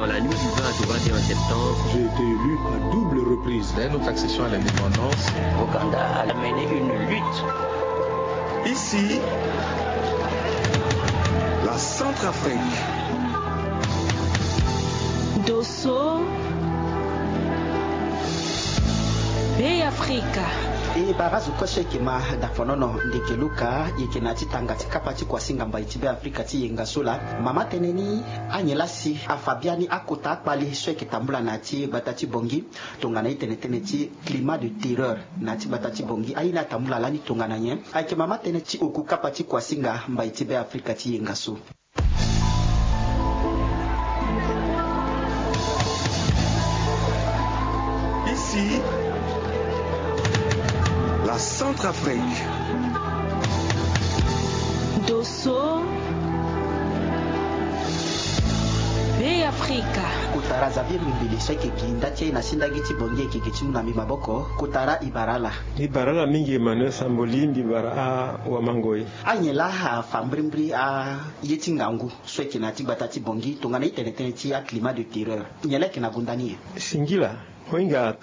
dans la nuit du 20 au 21 septembre. J'ai été élu à double reprise. Dès notre accession à l'indépendance, Ouganda a mené une lutte. Ici, la Centrafrique. Dosso, Bay Africa. E barazu koshe kima dafonono ndekeluka yekenati tangati kapati kwa singa mbaitibe Afrika ti yenga sola mama teneni anyelasi afabiani akota akpali sweke tambula nati batati bongi tongana itenetene ti climat de terreur nati batati bongi aina tambula lani tongana nye ake mama teneti oku kapati kwa singa mbaitibe Afrika ti yenga so. Ici, la Centrafrique. Dosso, Bay Africa. Kutara zabi mbilisha kekindati ina sindagiti bongi keketimu na mibaboko kutara ibarala. Ibarala mingi Emmanuel Sambolindi bara wa mangoi. Anyela ha fambrimbri a yetingangu sweki na batati bongi tongana itenetene ti a climat de terreur. Nyele kina gundani. Singila Wenga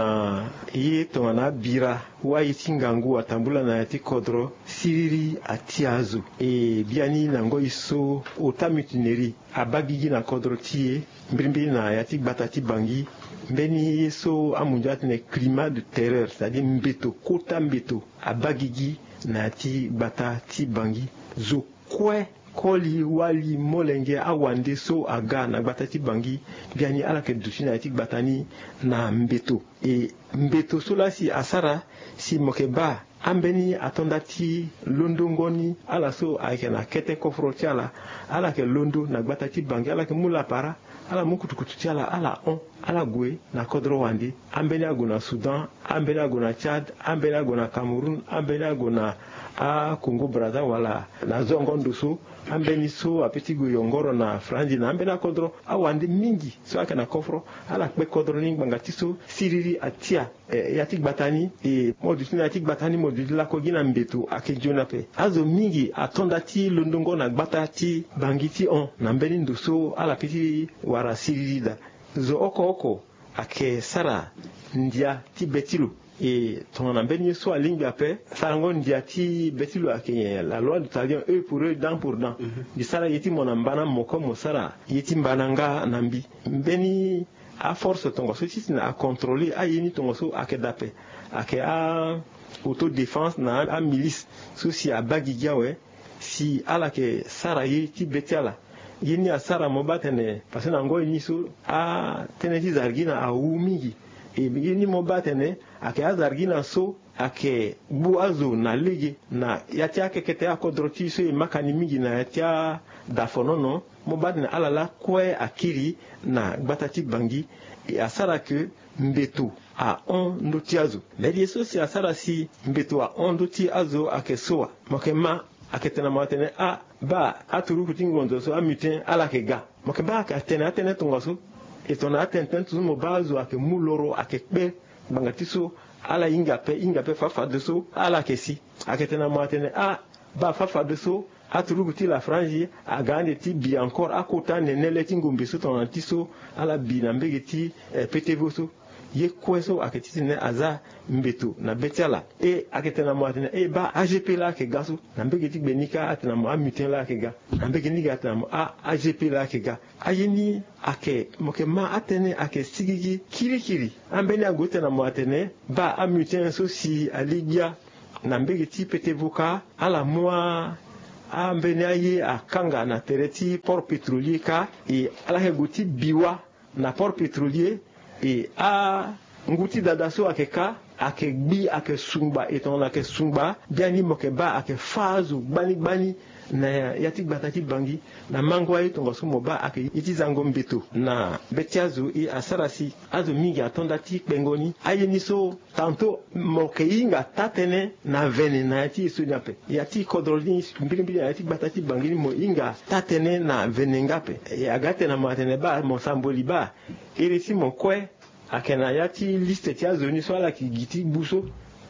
tongana bira wa yitingangu atambula na yati kodro siriri atiazu e biani nango iso otamitineri abagigi na kodro tie mbrimbi na yati batati bangi mbeni yeso amunjati ne climat de terreur c'est-à-dire mbeto kota mbeto abagigi na yati batati bangi zo kwe koli wali molenge awande so aga na batati bangi biani ala ke dushina yatik batani na mbeto e mbeto sola si asara si mokeba ambeni atondati londo ngoni ala so ake na kete kofro tiala ala ke londo na batati bangi ala ke mula para ala mukutukutu tiala ala on ala gwe na kodro wande ambeni agona Sudan ambeni agona Chad ambeni agona Cameroun ambeni agona a Congo Brazza wala na zongondo so ambeni so apeti go yongoro na franji na ambena kodro awande mingi so aka na kofro ala kpe kodro ni bangati so siriri atia yatik batani e modu yatik batani modu la ko gina mbeto ake jona pe azo mingi atondati londongo na batati bangiti on na mbeni ndoso ala peti wara siriri da zo oko ake sara ndia ti betilu et ton ambeni so alingi ape sarango ndiati betilu akenye la loi du talion eux pour eux dent pour dent di sara yeti monambana moko mosara yeti mbananga nambi mbeni a force tongo so si na contrôler a yini tongo so akedape ake a autodéfense na a milice so si abagigia we si ala ke sara yeti betiala yini a sara mobatene parce na ngo ni so a teneti zargina a umingi e yini mobatene ake azargina so ake buazo na lege na yati ake kete akodroti so makani mingi na yati dafonono mobatene alala kwe akiri na batati bangi e asara ke mbeto a on ndoti azo medi so si asara si mbeto a on ndoti azo ake soa mokema aketena matene a ba aturu kutingonzo so amuten ala ke ga mokeba ka atene tongoso et on a atteint tout mo bazo ake muloro ake kpe bangati so ala inga pe fafa de so ala kesi aketena matene a ba fafa de so aturuguti la franji agande ti bi encore akota nenele tingombe so ton antiso ala bi na mbegeti petevoso ye kweso aketiti ne aza mbeto na betiala e aketena matene e ba AGP la ke gaso na mbegeti benika atena mo amuten la ke ga na mbegeni ga atena mo AGP la ke ga ayeni ake mokema atene ake sigigi kirikiri ambeni agote na mo atene ba amuten so si aligia na mbegeti petevoka ala moi ambeni aye akanga na tereti port pétrolier ka e ala hegoti biwa na port pétrolier et a nguti dadaso akeka akegbi ake sumba eton ake sumba biani mokeba ake fazu bani na yatik batati bangi na mangwa etongo sumo ba ake itizango mbeto na betiazu e asarasi azu mingi atondati pengoni ayeni so tanto mokeinga tatene na vene na yati sunyape yati kodrolini mbili yatik batati bangi mo inga tatene na venengape e agate na matene ba mo samboli ba irisi mo kwe akena yati liste tia zoni so ala ki giti buso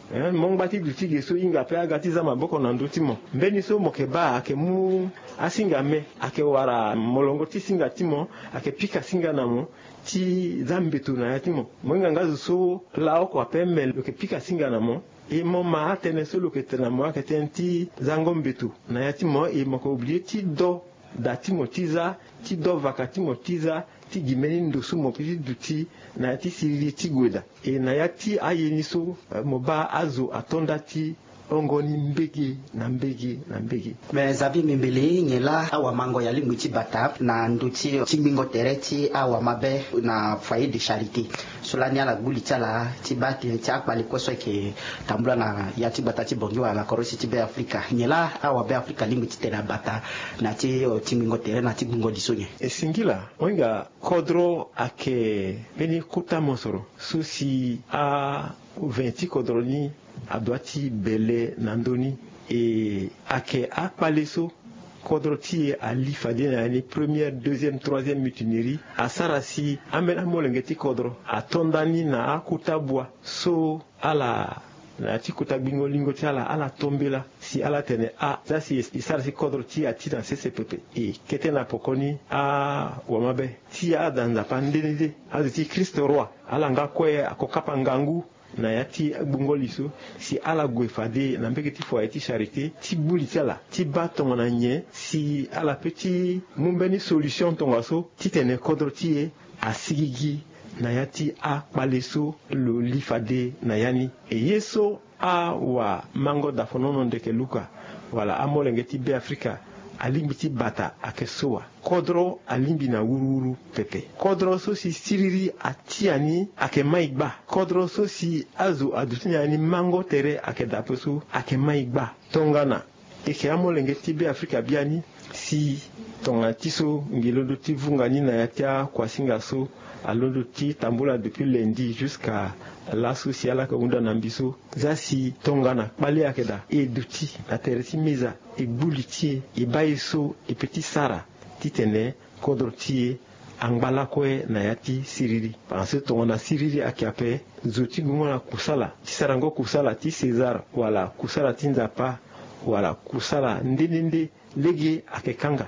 mongbati duti so inga pe agati za maboko na nduti mo mbeni so mokeba ake mu asinga me ake wara molongo ti singa timo ake pika singa namo ti zambetu na yatimo mwenga ngazu so lao kwa pemel ke pika singa namo e mo ma atene so lo ke tena mo ake tenti zangombetu na yatimo e moko oublier ti do datimo tiza ti do vakatimo tiza ti gimeni ndosu mo piti duti na ti siriri ti gweda e na ya ti ayeni so moba azo atonda ti ongoni mbegi na mbegi na mbegi me zabi mimbili nyela awa mango ya lingwi ti bata na nduti timbingo tere ti awa mabe na foyer de charité solani ala gbuli ti ala ti bati ti akpali kweso ke tambula na ya ti bata ti bongi wala korosi ti be afrika nyela awa be afrika lingwi ti tere bata na ti timbingo tere na ti gbingo disonye singila wenga kodro ake beni kuta mosoro susi a 20 kodro ni adwati bele nandoni et ake akpaleso kodroti ali fadina ni première deuxième troisième mutinerie asarasi amena molengeti kodro atondani na akutabwa so ala na tikuta bingo lingo tiala ala tombela si ala tene a zasi isarasi kodroti atina CCPP e ketena pokoni a wamabe ti adanza pandenide aziti Kristo roi ala ngakwe akokapa ngangu na yati bungoliso si ala gwefade na mbeki ti foyer ti charité ti buli tiala ti ba tongo na nye si ala petit mumbeni solution tongo so ti tene kodro ti e asigigi na yati a paleso lo lifade na yani e yeso a wa mango da fonono ndeke luka wala amolenge ti be afrika alimbi ti bata akesoa kodro alimbi na wururu pepe kodro so si siriri atiani ake maigba kodro so si azu adutini ani mango tere ake dapeso ake maigba tongana eke amolenge ti be afrika biani si tonga tiso ngilondo ti vungani na yatia kwasinga so alondo ti tambula depuis lundi jusqu'à la sociala ka unda nambiso zasi tongana bali akeda e duti na teresi miza e buliti e baiso e petit sara titene kodrotie angbala kwe na yati siriri parce tongana siriri akiape zoti gungona kusala tisarango kusala ti César wala kusala tinzapa wala kusala ndindinde legi akekanga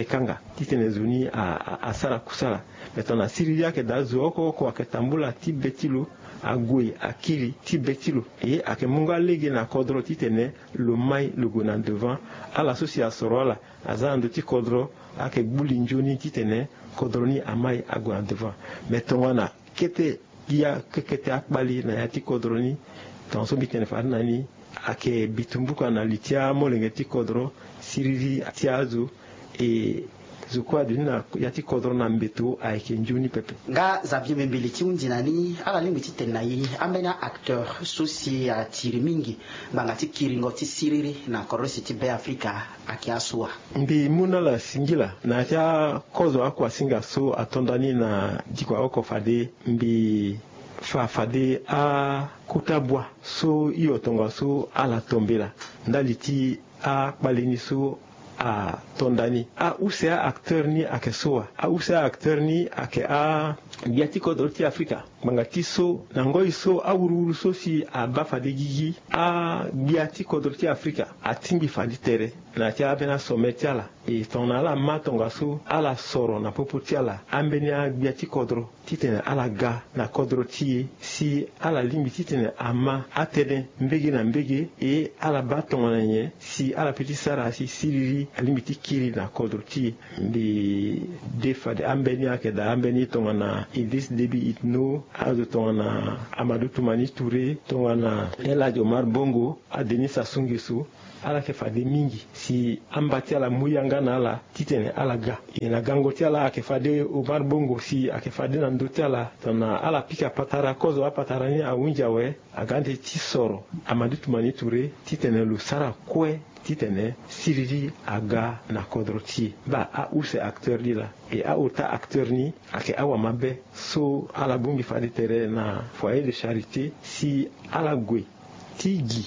titene zuni a sara kusala metana siriri akeda zuoko ko aketambula ti betilo agui akiri ti betilo et akemunga legi na kodro titene le mai le gona devant à l'association rola azando ti kodro ake gbuli njoni titene kodro ni amai agona devant metongana kete ya kete akbali na yati kodro ni tonso bitene farna ni ake bitumbuka na litia molenge ti kodro siriri tiazu et zukwa dina yati kodro na mbeto aike njuni pepe nga Xavier Membele ti undinani ala limbi ti tena yi ambena acteur sosi ya tiri mingi banga ti kiringo ti siriri na korosi ti be afrika akiasua mbi muna la singila na tia kozo akwa singa so atondani na dikwa oko fade mbi fade a kutabwa so iyo tonga so ala tombela ndali ti a balini so a tondani a usea acteur ni akesoa a usea acteur ni ake a biati kodro ti afrika bangati so nangoi so a wururu so si a bafade gigi a biati kodro ti afrika a timbi fadi tere na ti abena sometiala e tona la matonga so ala soro na popotiala ambeni a biati kodro titene ala ga na kodro ti si ala limbi titene ama atene mbege na mbege e ala batonga na nye si ala petit sara si siriri limbi ti kiri na kodro ti mbi defade ambeni akeda ambeni tonga na Idriss Déby Itno azo tonga na Amadou Toumani Touré tonga na El Hadji Omar Bongo a Denis Sassou Nguesso ala ke fade mingi si ambati ala muyanga na ala titene ala ga ina gango ti ala ke fade Omar Bongo si ake fade na ndote ala tona ala pika patara kozo a patara ni a unjawe agante ti soro Amadou Toumani Touré titene lu sara kwe titene siriri aga na kodroti ba a use acteur lila e a ota acteur ni ake awa mabe so ala bungi fade tere na foyer de charité si ala gwe tigi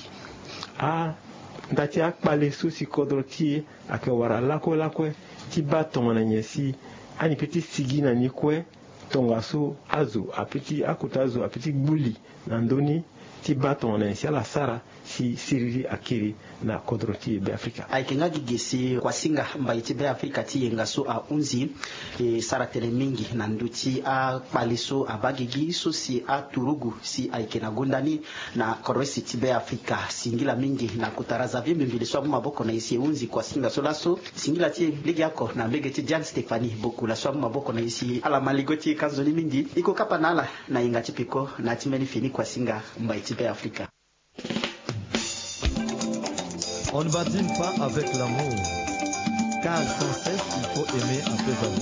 a ndati akpale so si kodroti ake wara lako ti ba tonga na nyesi ani petit sigi na ni kwe tonga so azo a petit akuta azo a petit gbuli na ndoni ti bato na siala sara si siriri akiri na kodro ti be Afrika aikenga gigesi kwa singa mbai ti be Afrika ti yenga so a unzi sara tele mingi na nduti a paliso a bagigi so si a turugu si aikena gondani na korosi ti be Afrika singila mingi na kutaraza vimbi mbili so maboko na isi unzi kwa singa so laso singila ti ligi yako na mbege ti Jan Stefani boku la so maboko na isi ala maligoti kanzoni mingi iko kapa nala na inga tipiko na timeni fini kwa singa mbai ti be Afrika. On ne badine pas avec l'amour, car sans cesse il faut aimer après avoir.